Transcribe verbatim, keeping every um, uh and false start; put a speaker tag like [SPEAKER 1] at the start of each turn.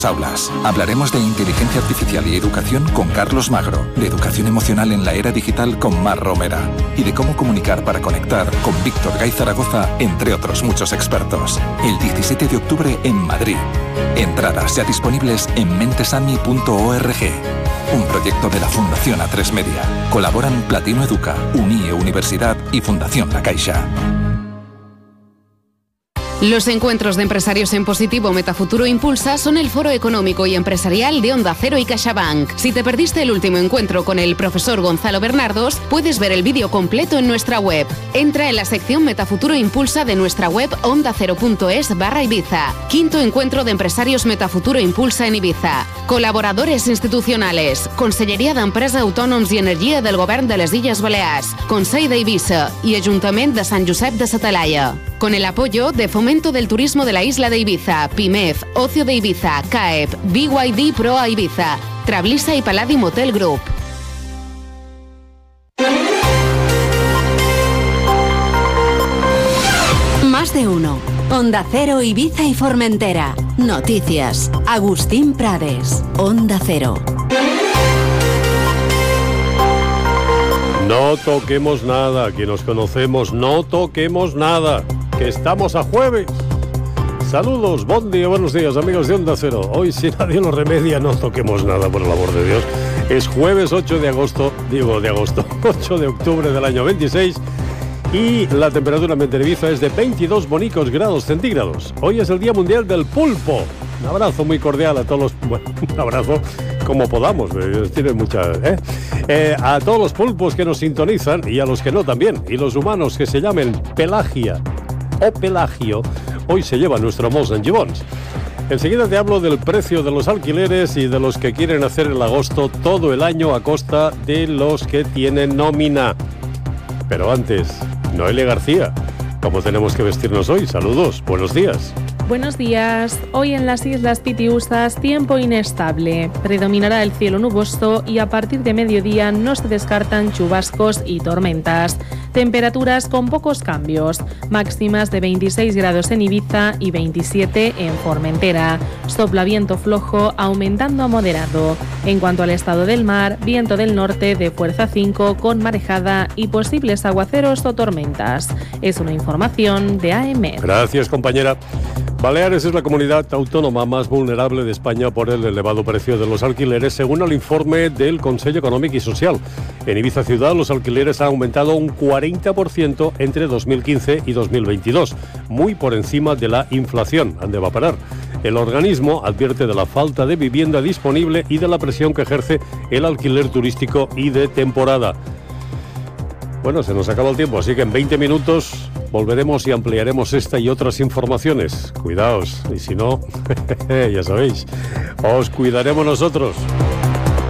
[SPEAKER 1] Aulas. Hablaremos de inteligencia artificial y educación con Carlos Magro, de educación emocional en la era digital con Mar Romera y de cómo comunicar para conectar con Víctor Gay Zaragoza, entre otros muchos expertos. El diecisiete de octubre en Madrid. Entradas ya disponibles en mentesami punto org. Un proyecto de la Fundación A tres Media. Colaboran Platino Educa, Unie Universidad y Fundación La Caixa.
[SPEAKER 2] Los encuentros de empresarios en positivo Metafuturo Impulsa son el foro económico y empresarial de Onda Cero y CaixaBank. Si te perdiste el último encuentro con el profesor Gonzalo Bernardos, puedes ver el vídeo completo en nuestra web. Entra en la sección Metafuturo Impulsa de nuestra web ondacero.es barra Ibiza. Quinto encuentro de empresarios Metafuturo Impulsa en Ibiza. Colaboradores institucionales, Conselleria d'Empresa, Autònoms i Energia del Govern de les Illes Balears, Consell d'Eivissa y Ayuntament de Sant Josep de sa Talaia. Con el apoyo de Fomento del Turismo de la Isla de Ibiza, PIMEF, Ocio de Ibiza, CAEP, B Y D Pro a Ibiza, Trablissa y Palladium Hotel Group.
[SPEAKER 3] Más de uno. Onda Cero, Ibiza y Formentera. Noticias. Agustín Prades. Onda Cero.
[SPEAKER 4] No toquemos nada, que nos conocemos, no toquemos nada, que estamos a jueves. Saludos, buen día, buenos días, amigos de Onda Cero. Hoy, si nadie lo remedia, no toquemos nada, por el amor de Dios. Es jueves ocho de agosto, digo de agosto, ocho de octubre del año veintiséis, y la temperatura en Ibiza es de veintidós bonicos grados centígrados. Hoy es el Día Mundial del Pulpo. Un abrazo muy cordial a todos los... Bueno, un abrazo como podamos, tiene mucha... ¿eh? Eh, a todos los pulpos que nos sintonizan y a los que no también. Y los humanos que se llamen Pelagia o Pelagio, hoy se lleva nuestro Molts and Gibons. Enseguida te hablo del precio de los alquileres y de los que quieren hacer el agosto todo el año a costa de los que tienen nómina. Pero antes, Noelia García, ¿cómo tenemos que vestirnos hoy? Saludos, buenos días.
[SPEAKER 5] Buenos días. Hoy en las Islas Pitiusas, tiempo inestable. Predominará el cielo nuboso y a partir de mediodía no se descartan chubascos y tormentas. Temperaturas con pocos cambios. Máximas de veintiséis grados en Ibiza y veintisiete en Formentera. Sopla viento flojo aumentando a moderado. En cuanto al estado del mar, viento del norte de fuerza cinco con marejada y posibles aguaceros o tormentas. Es una información de A M.
[SPEAKER 4] Gracias, compañera. Baleares es la comunidad autónoma más vulnerable de España por el elevado precio de los alquileres, según el informe del Consejo Económico y Social. En Ibiza Ciudad los alquileres han aumentado un cuarenta por ciento entre dos mil quince y dos mil veintidós, muy por encima de la inflación. ¿Dónde va a parar? El organismo advierte de la falta de vivienda disponible y de la presión que ejerce el alquiler turístico y de temporada. Bueno, se nos acaba el tiempo, así que en veinte minutos volveremos y ampliaremos esta y otras informaciones. Cuidaos, y si no, ya sabéis, os cuidaremos nosotros.